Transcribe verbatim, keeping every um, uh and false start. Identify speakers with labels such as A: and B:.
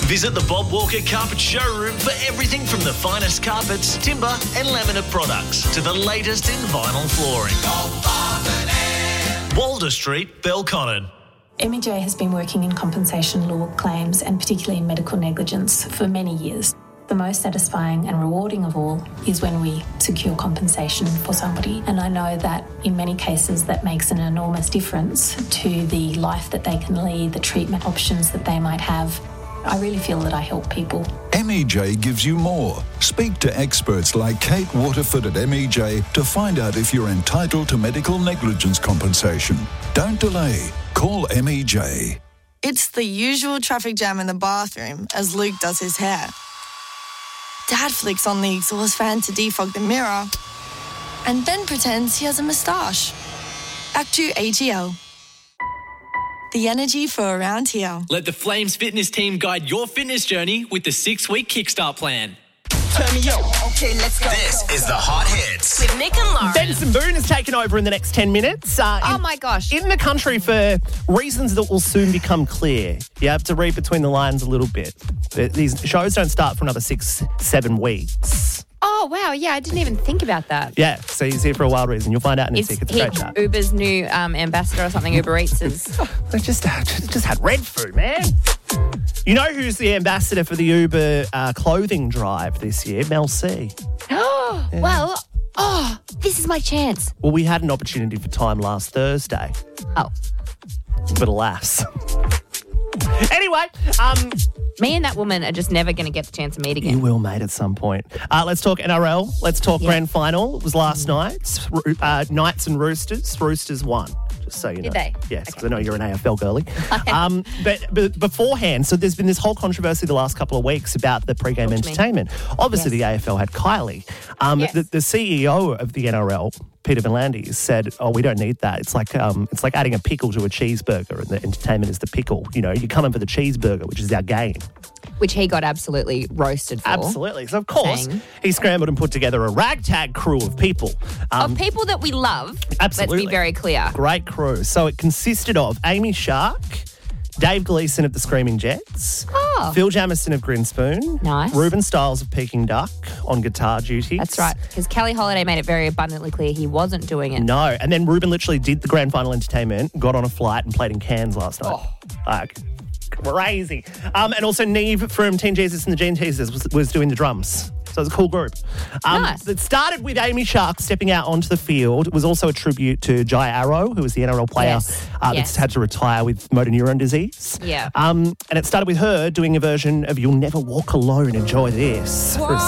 A: Visit the Bob Walker Carpet Showroom for everything from the finest carpets, timber and laminate products to the latest in vinyl flooring. Walder Street, Belconnen.
B: M E J has been working in compensation law claims and particularly in medical negligence for many years. The most satisfying and rewarding of all is when we secure compensation for somebody. And I know that in many cases that makes an enormous difference to the life that they can lead, the treatment options that they might have. I really feel that I help people.
C: M E J gives you more. Speak to experts like Kate Waterford at M E J to find out if you're entitled to medical negligence compensation. Don't delay. Call M E J.
D: It's the usual traffic jam in the bathroom as Luke does his hair. Dad flicks on the exhaust fan to defog the mirror and then pretends he has a moustache. Act two A G L. The energy for around here.
E: Let the Flames fitness team guide your fitness journey with the six-week Kickstart plan.
F: Turn me up. Okay, let's go.
A: This is the Hot Hits.
G: With Nick and Lauren.
H: Benson Boone is taking over in the next ten minutes. Uh,
G: Oh
H: in,
G: my gosh.
H: In the country for reasons that will soon become clear. You have to read between the lines a little bit. But these shows don't start for another six, seven weeks.
G: Oh, wow. Yeah, I didn't even think about that.
H: Yeah, so he's here for a wild reason. You'll find out in a
G: It's,
H: sec. It's a
G: he,
H: great chat.
G: Uber's new um, ambassador or something. Uber Eats is...
H: They just, just had red food, man. You know who's the ambassador for the Uber uh, clothing drive this year? Mel C.
G: Oh, well, oh, this is my chance.
H: Well, we had an opportunity for time last Thursday,
G: Oh,
H: but alas. Anyway, um,
G: me and that woman are just never going to get the chance to meet
H: you
G: again.
H: will, mate, at some point. Uh, let's talk N R L. Let's talk
G: Yeah.
H: grand final. It was last night. Ro- Uh, Knights and Roosters. Roosters won. Just so you know.
G: Did they?
H: Yes, because I know you're an A F L girly. um, but, but beforehand, so there's been this whole controversy the last couple of weeks about the pre-game
G: Talk to me.
H: entertainment. Obviously,
G: Yes.
H: the A F L had Kylie. Um,
G: Yes.
H: the, the C E O of the N R L, Peter V'landys, said, "Oh, we don't need that. It's like um, it's like adding a pickle to a cheeseburger, and the entertainment is the pickle. You know, you're coming for the cheeseburger, which is our game."
G: Which he got absolutely roasted for.
H: Absolutely. So, of course,
G: Saying.
H: he scrambled and put together a ragtag crew of people. Um,
G: Of people that we love.
H: Absolutely.
G: Let's be very clear.
H: Great crew. So it consisted of Amy Shark, Dave Gleeson of the Screaming Jets,
G: Oh.
H: Phil Jamison of Grinspoon,
G: Nice.
H: Ruben Stiles of Peking Duck on guitar duties.
G: That's right. Because Kelly Holiday made it very abundantly clear he wasn't doing it.
H: No. And then Ruben literally did the grand final entertainment, got on a flight and played in Cairns last night.
G: Oh.
H: Like, crazy. Um, and also Neve from Teen Jesus and the Gene Teasers was, was doing the drums. So it was a cool group. Um,
G: Nice.
H: It started with Amy Shark stepping out onto the field. It was also a tribute to Jai Arrow, who was the N R L player
G: Yes.
H: uh,
G: Yes.
H: that's had to retire with motor neuron disease.
G: Yeah.
H: Um, and it started with her doing a version of You'll Never Walk Alone. Enjoy this. For a